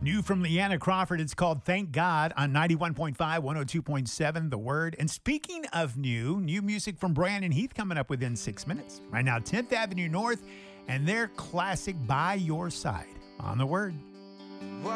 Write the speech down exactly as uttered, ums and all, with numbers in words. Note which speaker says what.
Speaker 1: New from Leanna Crawford, it's called Thank God on ninety-one point five, one oh two point seven, The Word. And speaking of new, new music from Brandon Heath coming up within six minutes. Right now, tenth Avenue North and their classic By Your Side on The Word.